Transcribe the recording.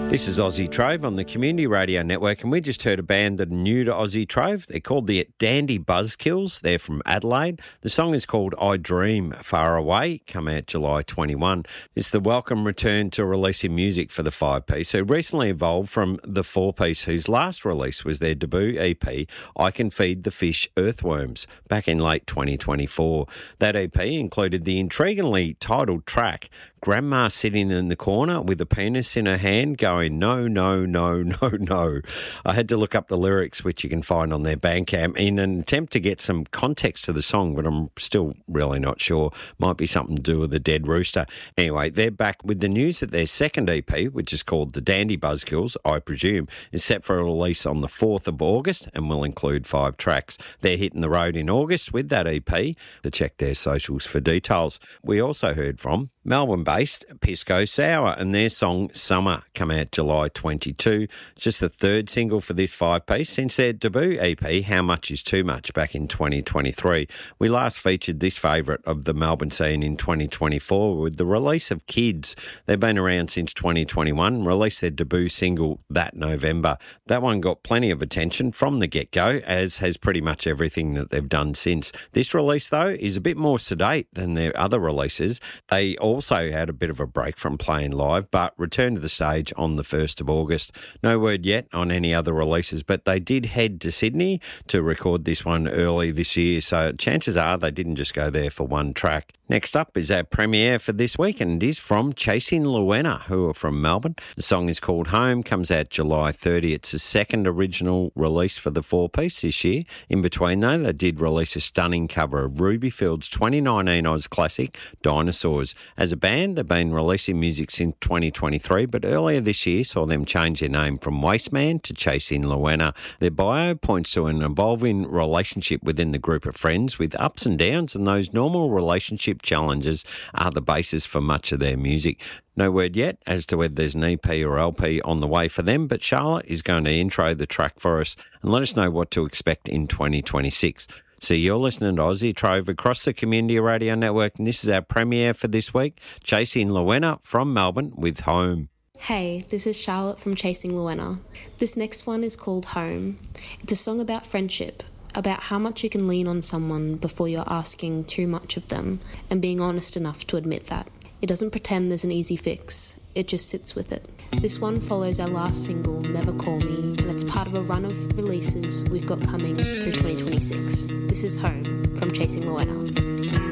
This is Aussie Trove on the Community Radio Network, and we just heard a band that are new to Aussie Trove. They're called the Dandy Buzzkills. They're from Adelaide. The song is called I Dream Far Away, come out July 21. It's the welcome return to releasing music for the five-piece, who recently evolved from the four-piece, whose last release was their debut EP, I Can Feed the Fish Earthworms, back in late 2024. That EP included the intriguingly titled track, Grandma Sitting in the Corner with a penis in her hand going, no, no, no, no, no. I had to look up the lyrics, which you can find on their Bandcamp, in an attempt to get some context to the song, but I'm still really not sure. Might be something to do with the dead rooster. Anyway, they're back with the news that their second EP, which is called The Dandy Buzzkills, I presume, is set for a release on the 4th of August and will include 5 tracks. They're hitting the road in August with that EP. To check their socials for details. We also heard from Melbourne-based Pisco Sour and their song Summer come out July 22. It's just the third single for this five-piece since their debut EP, How Much Is Too Much, back in 2023. We last featured this favourite of the Melbourne scene in 2024 with the release of Kids. They've been around since 2021, released their debut single that November. That one got plenty of attention from the get-go, as has pretty much everything that they've done since. This release, though, is a bit more sedate than their other releases. They also had a bit of a break from playing live, but returned to the stage on the 1st of August. No word yet on any other releases, but they did head to Sydney to record this one early this year, so chances are they didn't just go there for one track. Next up is our premiere for this week, and it is from Chasing Luena, who are from Melbourne. The song is called Home, comes out July 30. It's the second original release for the four-piece this year. In between, though, they did release a stunning cover of Rubyfield's 2019 Oz classic, Dinosaurs. As a band, they've been releasing music since 2023, but earlier this year saw them change their name from Wasteman to Chasing Luena. Their bio points to an evolving relationship within the group of friends with ups and downs, and those normal relationship challenges are the basis for much of their music. No word yet as to whether there's an EP or LP on the way for them, but Charlotte is going to intro the track for us and let us know what to expect in 2026. So you're listening to Aussie Trove across the Community Radio Network, and this is our premiere for this week, Chasing Luena from Melbourne with Home. Hey, this is Charlotte from Chasing Luena. This next one is called Home. It's a song about friendship, about how much you can lean on someone before you're asking too much of them, and being honest enough to admit that. It doesn't pretend there's an easy fix, it just sits with it. This one follows our last single, Never Call Me, and it's part of a run of releases we've got coming through 2026. This is Home from Chasing Luena.